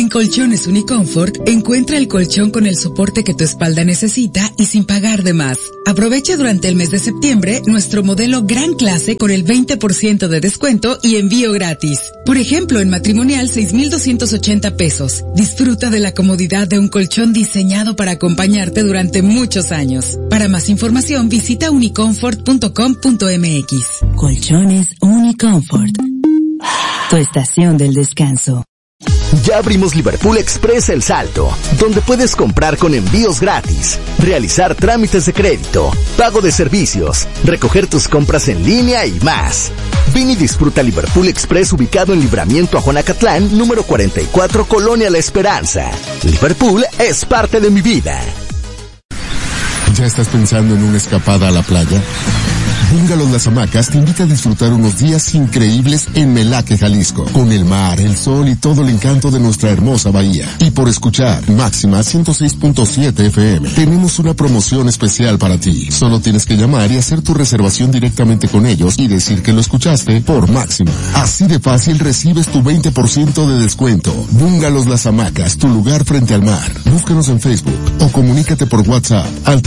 En Colchones Unicomfort, encuentra el colchón con el soporte que tu espalda necesita y sin pagar de más. Aprovecha durante el mes de septiembre nuestro modelo Gran Clase con el 20% de descuento y envío gratis. Por ejemplo, en matrimonial 6,280 pesos. Disfruta de la comodidad de un colchón diseñado para acompañarte durante muchos años. Para más información, visita unicomfort.com.mx. Colchones Unicomfort. Tu estación del descanso. Ya abrimos Liverpool Express El Salto, donde puedes comprar con envíos gratis, realizar trámites de crédito, pago de servicios, recoger tus compras en línea y más. Ven y disfruta Liverpool Express, ubicado en Libramiento a Juanacatlán, número 44, Colonia La Esperanza. Liverpool es parte de mi vida. ¿Ya estás pensando en una escapada a la playa? Bungalows Las Hamacas te invita a disfrutar unos días increíbles en Melaque, Jalisco, con el mar, el sol y todo el encanto de nuestra hermosa bahía. Y por escuchar Máxima 106.7 FM, tenemos una promoción especial para ti. Solo tienes que llamar y hacer tu reservación directamente con ellos y decir que lo escuchaste por Máxima. Así de fácil recibes tu 20% de descuento. Bungalows Las Hamacas, tu lugar frente al mar. Búscanos en Facebook o comunícate por WhatsApp al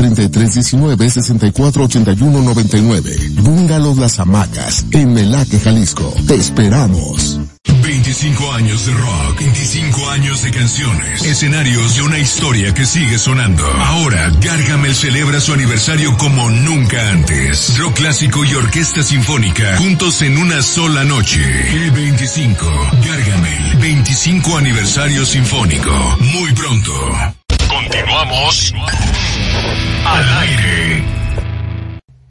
3319-648199. Bungalows Las Hamacas, en Melaque, Jalisco. Te esperamos. 25 años de rock, 25 años de canciones, escenarios y una historia que sigue sonando. Ahora Gargamel celebra su aniversario como nunca antes. Rock clásico y orquesta sinfónica juntos en una sola noche. El 25, Gargamel, 25 aniversario sinfónico. Muy pronto. Continuamos al aire.